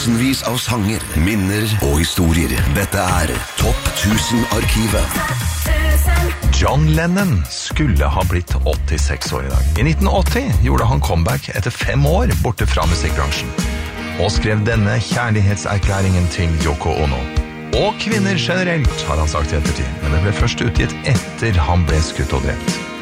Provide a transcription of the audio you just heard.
Tusenvis av sanger, minner og historier. Dette Topp 1000-arkivet. John Lennon skulle ha blitt 86 år I dag. I 1980 gjorde han comeback etter 5 år borte fra musikkbransjen. Og skrev denne kjærlighetserklæringen til Yoko Ono. Og kvinner generelt, har han sagt I ettertid. Men det ble først utgitt etter han ble skutt og drept.